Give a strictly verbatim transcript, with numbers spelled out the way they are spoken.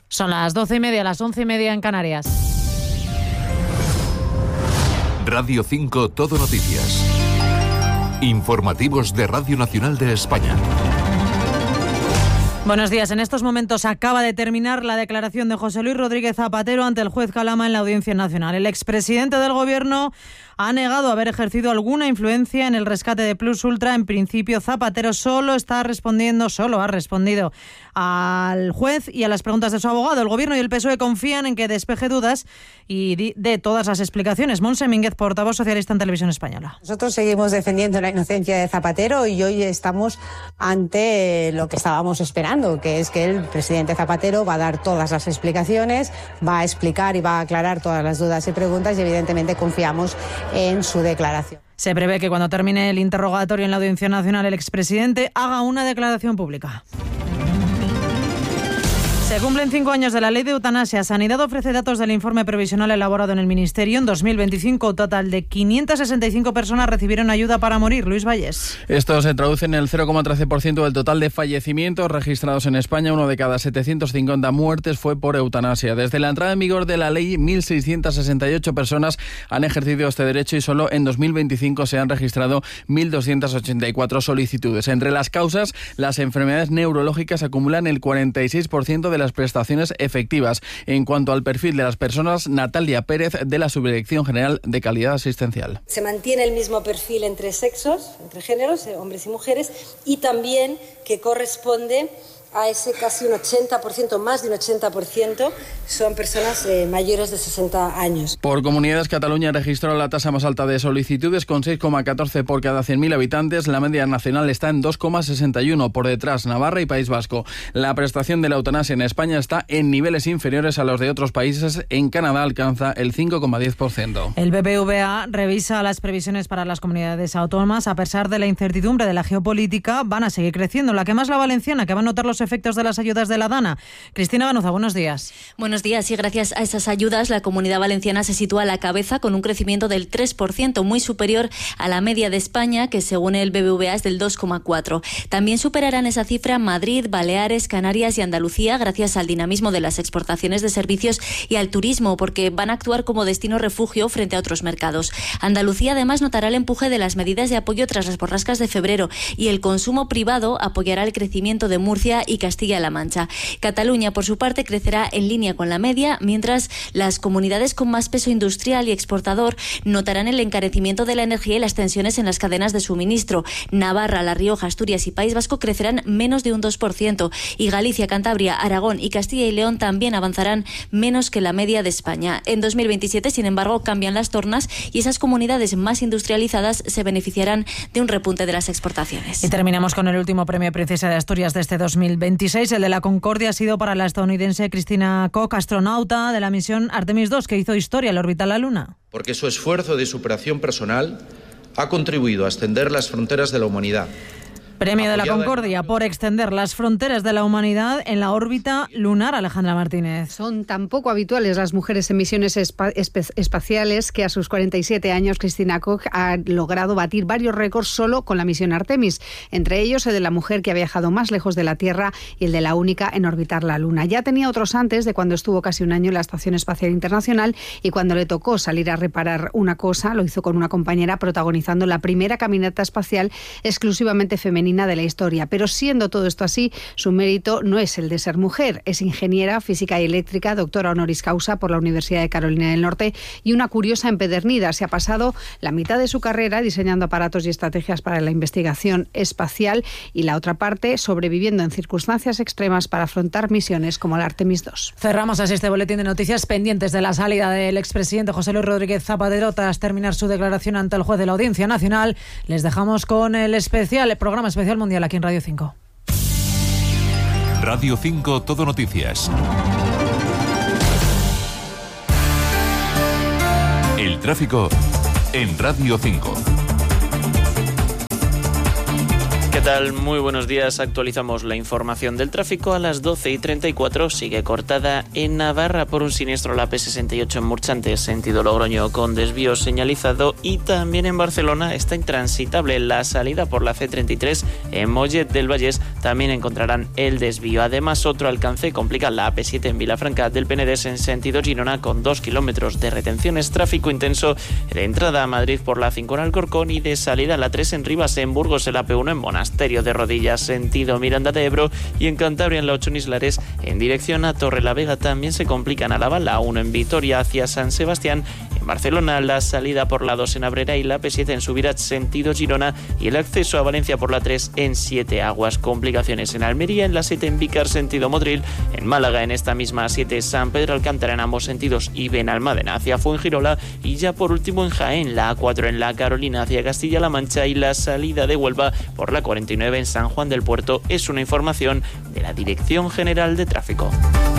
Son las doce y media, las once y media en Canarias. Radio cinco Todo Noticias. Informativos de Radio Nacional de España. Buenos días. En estos momentos acaba de terminar la declaración de José Luis Rodríguez Zapatero ante el juez Calama en la Audiencia Nacional. El expresidente del Gobierno ha negado haber ejercido alguna influencia en el rescate de Plus Ultra. En principio, Zapatero solo está respondiendo, solo ha respondido al juez y a las preguntas de su abogado. El Gobierno y el P S O E confían en que despeje dudas y dé todas las explicaciones. Montse Mínguez, portavoz socialista en Televisión Española. Nosotros seguimos defendiendo la inocencia de Zapatero y hoy estamos ante lo que estábamos esperando, que es que el presidente Zapatero va a dar todas las explicaciones, va a explicar y va a aclarar todas las dudas y preguntas y evidentemente confiamos en su declaración. Se prevé que cuando termine el interrogatorio en la Audiencia Nacional el expresidente haga una declaración pública. Se cumplen cinco años de la ley de eutanasia. Sanidad ofrece datos del informe provisional elaborado en el Ministerio. En dos mil veinticinco, un total de quinientas sesenta y cinco personas recibieron ayuda para morir. Luis Valles. Esto se traduce en el cero coma trece por ciento del total de fallecimientos registrados en España. Uno de cada setecientas cincuenta muertes fue por eutanasia. Desde la entrada en vigor de la ley, mil seiscientas sesenta y ocho personas han ejercido este derecho y solo en dos mil veinticinco se han registrado mil doscientas ochenta y cuatro solicitudes. Entre las causas, las enfermedades neurológicas acumulan el cuarenta y seis por ciento de las prestaciones efectivas. En cuanto al perfil de las personas, Natalia Pérez, de la Subdirección General de Calidad Asistencial. Se mantiene el mismo perfil entre sexos, entre géneros, hombres y mujeres, y también que corresponde a ese casi un ochenta por ciento, más de un ochenta por ciento, son personas eh, mayores de sesenta años. Por comunidades, Cataluña registró la tasa más alta de solicitudes con seis coma catorce por cada cien mil habitantes. La media nacional está en dos coma sesenta y uno, por detrás Navarra y País Vasco. La prestación de la eutanasia en España está en niveles inferiores a los de otros países. En Canadá alcanza el cinco coma diez por ciento. El B B V A revisa las previsiones para las comunidades autónomas. A pesar de la incertidumbre de la geopolítica, van a seguir creciendo. La que más, la valenciana, que va a notar los efectos de las ayudas de la DANA. Cristina Ganuza, buenos días. Buenos días, y gracias a esas ayudas la Comunidad Valenciana se sitúa a la cabeza con un crecimiento del tres por ciento, muy superior a la media de España, que según el B B V A es del dos coma cuatro por ciento. También superarán esa cifra Madrid, Baleares, Canarias y Andalucía gracias al dinamismo de las exportaciones de servicios y al turismo, porque van a actuar como destino refugio frente a otros mercados. Andalucía además notará el empuje de las medidas de apoyo tras las borrascas de febrero, y el consumo privado apoyará el crecimiento de Murcia y Castilla-La Mancha. Cataluña, por su parte, crecerá en línea con la media, mientras las comunidades con más peso industrial y exportador notarán el encarecimiento de la energía y las tensiones en las cadenas de suministro. Navarra, La Rioja, Asturias y País Vasco crecerán menos de un dos por ciento, y Galicia, Cantabria, Aragón y Castilla y León también avanzarán menos que la media de España. En dos mil veintisiete, sin embargo, cambian las tornas y esas comunidades más industrializadas se beneficiarán de un repunte de las exportaciones. Y terminamos con el último premio Princesa de Asturias de este dos mil veintiséis. El de la Concordia ha sido para la estadounidense Christina Koch, astronauta de la misión Artemis dos, que hizo historia al orbitar la Luna. Porque su esfuerzo de superación personal ha contribuido a extender las fronteras de la humanidad. Premio de la Concordia por extender las fronteras de la humanidad en la órbita lunar. Alejandra Martínez. Son tan poco habituales las mujeres en misiones espa- espe- espaciales que a sus cuarenta y siete años Christina Koch ha logrado batir varios récords solo con la misión Artemis, entre ellos el de la mujer que ha viajado más lejos de la Tierra y el de la única en orbitar la Luna. Ya tenía otros antes, de cuando estuvo casi un año en la Estación Espacial Internacional, y cuando le tocó salir a reparar una cosa, lo hizo con una compañera, protagonizando la primera caminata espacial exclusivamente femenina de la historia. Pero siendo todo esto así, su mérito no es el de ser mujer. Es ingeniera física y eléctrica, doctora honoris causa por la Universidad de Carolina del Norte y una curiosa empedernida. Se ha pasado la mitad de su carrera diseñando aparatos y estrategias para la investigación espacial, y la otra parte sobreviviendo en circunstancias extremas para afrontar misiones como la Artemis dos. Cerramos así este boletín de noticias, pendientes de la salida del expresidente José Luis Rodríguez Zapatero tras terminar su declaración ante el juez de la Audiencia Nacional. Les dejamos con el especial, el programa especial mundial aquí en Radio cinco. Radio cinco Todo Noticias. El tráfico en Radio cinco. ¿Qué tal? Muy buenos días. Actualizamos la información del tráfico a las doce y treinta y cuatro. Sigue cortada en Navarra por un siniestro la P sesenta y ocho en Murchante, sentido Logroño, con desvío señalizado. Y también en Barcelona está intransitable la salida por la C treinta y tres en Mollet del Vallès. También encontrarán el desvío. Además, otro alcance complica la A P siete en Vilafranca del Penedès en sentido Girona, con dos kilómetros de retenciones. Tráfico intenso de entrada a Madrid por la cinco en Alcorcón y de salida a la tres en Rivas. En Burgos, el A P uno en Monasterio de Rodillas, sentido Miranda de Ebro, y en Cantabria, en la ocho en Islares, en dirección a Torrelavega. También se complican a la la uno en Vitoria hacia San Sebastián. En Barcelona, la salida por la dos en Abrera y la A P siete en Subirats, sentido Girona, y el acceso a Valencia por la tres en Siete Aguas. Complicaciones en Almería, en la siete en Vícar, sentido Motril. En Málaga, en esta misma A siete, San Pedro Alcántara en ambos sentidos y Benalmádena hacia Fuengirola. Y ya por último en Jaén, la A cuatro en la Carolina hacia Castilla-La Mancha, y la salida de Huelva por la cuarenta y nueve en San Juan del Puerto. Es una información de la Dirección General de Tráfico.